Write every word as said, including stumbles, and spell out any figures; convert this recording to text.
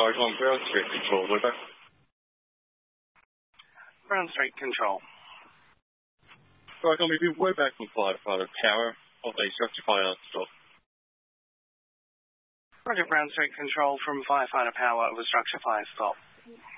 Sorry, on Brown Street Control, over. Brown Street Control. Sorry, Tom, we've been way back from firefighter power of a structure fire stop. Roger, Brown Street Control from firefighter power of a structure fire stop.